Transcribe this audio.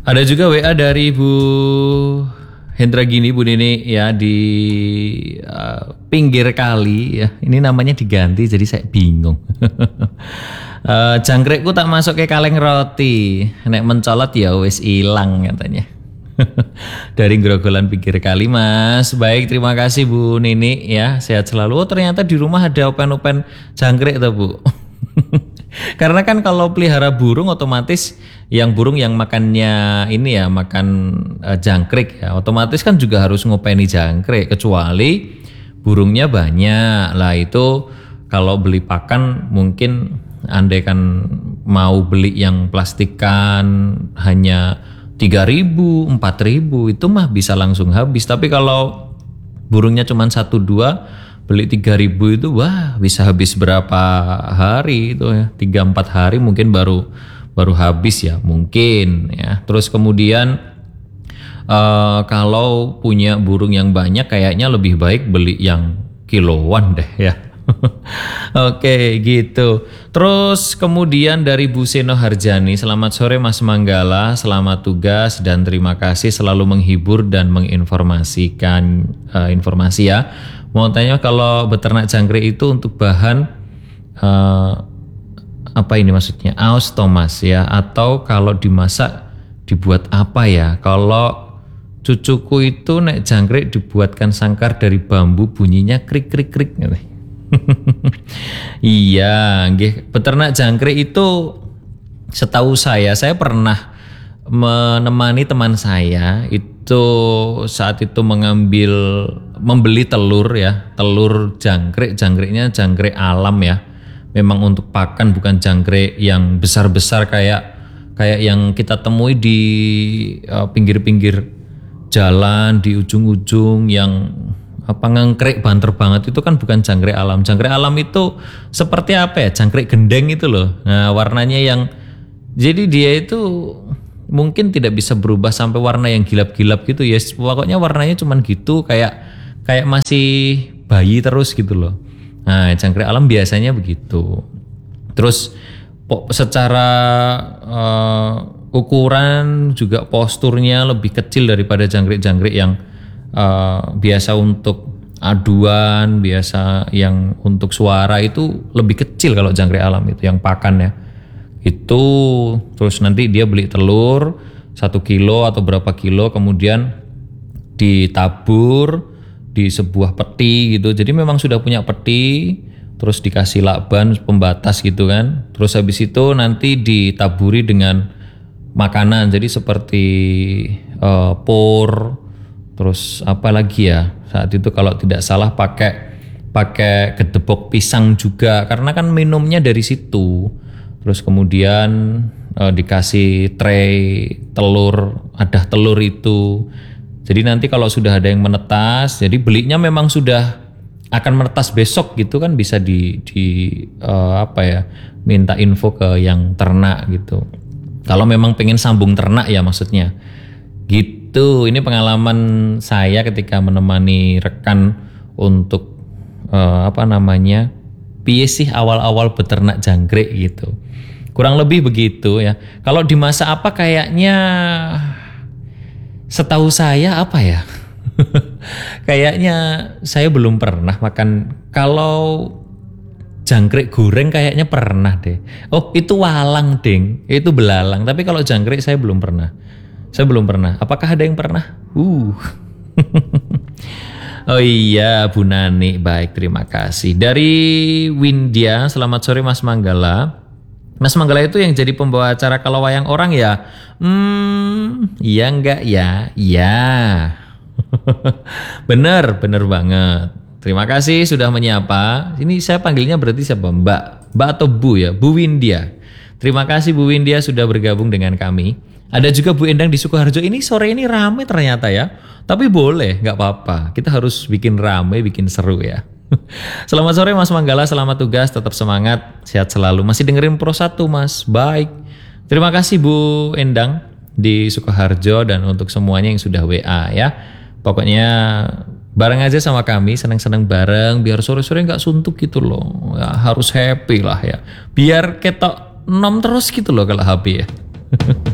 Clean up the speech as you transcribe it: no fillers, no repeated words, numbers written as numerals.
Ada juga WA dari Bu Hendra Gini, Bu Nini ya di pinggir kali ya. Ini namanya diganti jadi saya bingung. Jangkrikku tak masuk ke kaleng roti. Nek mencolot ya wis ilang katanya. Dari Grogolan pinggir kali, Mas. Baik, terima kasih Bu Nini ya. Sehat selalu. Oh, ternyata di rumah ada open-open jangkrik tuh, Bu. Karena kan kalau pelihara burung otomatis yang burung yang makannya ini ya makan jangkrik ya otomatis kan juga harus ngopeni jangkrik kecuali burungnya banyak lah itu kalau beli pakan mungkin andai kan mau beli yang plastikan hanya 3.000 4.000 itu mah bisa langsung habis tapi kalau burungnya cuma 1-2 beli 3.000 itu wah bisa habis berapa hari itu ya 3-4 hari mungkin baru habis ya mungkin ya terus kemudian kalau punya burung yang banyak kayaknya lebih baik beli yang kiloan deh ya. Oke gitu. Terus kemudian dari Bu Seno Harjani, selamat sore Mas Manggala, selamat tugas dan terima kasih selalu menghibur dan menginformasikan informasi ya. Mau tanya kalau beternak jangkrik itu untuk bahan apa ini maksudnya? Aus Thomas ya atau kalau dimasak dibuat apa ya? Kalau cucuku itu nek jangkrik dibuatkan sangkar dari bambu bunyinya krik krik krik. Iya, nggih. Beternak jangkrik itu setahu saya pernah menemani teman saya itu saat itu membeli telur ya, telur jangkriknya jangkrik alam ya. Memang untuk pakan bukan jangkrik yang besar-besar kayak yang kita temui di pinggir-pinggir jalan di ujung-ujung yang ngangkrek banter banget itu kan bukan jangkrik alam. Jangkrik alam itu seperti apa ya? Jangkrik gendeng itu loh. Nah, warnanya yang jadi dia itu mungkin tidak bisa berubah sampai warna yang gilap-gilap gitu ya. Pokoknya warnanya cuman gitu kayak masih bayi terus gitu loh. Nah, jangkrik alam biasanya begitu. Terus secara ukuran juga posturnya lebih kecil daripada jangkrik-jangkrik yang biasa untuk aduan, biasa yang untuk suara itu lebih kecil kalau jangkrik alam itu yang pakan ya. Itu terus nanti dia beli telur 1 kilo atau berapa kilo kemudian ditabur di sebuah peti gitu. Jadi memang sudah punya peti terus dikasih lakban pembatas gitu kan. Terus habis itu nanti ditaburi dengan makanan. Jadi seperti por terus apa lagi ya? Saat itu kalau tidak salah pakai gedebok pisang juga karena kan minumnya dari situ. Terus kemudian dikasih tray telur, ada telur itu. Jadi nanti kalau sudah ada yang menetas, jadi belinya memang sudah akan menetas besok gitu kan bisa minta info ke yang ternak gitu. Kalau memang pengen sambung ternak ya maksudnya. Gitu. Ini pengalaman saya ketika menemani rekan untuk piye sih awal-awal beternak jangkrik gitu. Kurang lebih begitu ya. Kalau dimasak apa kayaknya setahu saya apa ya? Kayaknya saya belum pernah makan. Kalau jangkrik goreng kayaknya pernah deh. Oh, itu walang, Ding. Itu belalang. Tapi kalau jangkrik saya belum pernah. Apakah ada yang pernah? Oh iya, Bu Nani. Baik, terima kasih. Dari Windia, selamat sore Mas Manggala. Mas Manggala itu yang jadi pembawa acara kalau wayang orang ya? Iya enggak ya? Iya. Bener banget. Terima kasih sudah menyapa. Ini saya panggilnya berarti siapa? Mbak atau Bu ya? Bu Windia. Terima kasih Bu Windia sudah bergabung dengan kami. Ada juga Bu Endang di Sukoharjo. Ini sore ini rame ternyata ya. Tapi boleh, nggak apa-apa. Kita harus bikin rame, bikin seru ya. Selamat sore Mas Manggala, selamat tugas, tetap semangat, sehat selalu. Masih dengerin Pro 1 Mas, baik. Terima kasih Bu Endang di Sukoharjo dan untuk semuanya yang sudah WA ya. Pokoknya bareng aja sama kami, seneng-seneng bareng, biar sore-sore nggak suntuk gitu loh. Ya, harus happy lah ya. Biar ketok nom terus gitu loh kalau happy ya.